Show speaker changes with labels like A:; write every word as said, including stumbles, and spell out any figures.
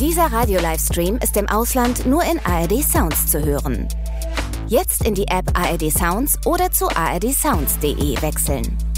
A: Dieser Radio-Livestream ist im Ausland nur in A R D Sounds zu hören. Jetzt in die App A R D Sounds oder zu a r d sounds punkt d e wechseln.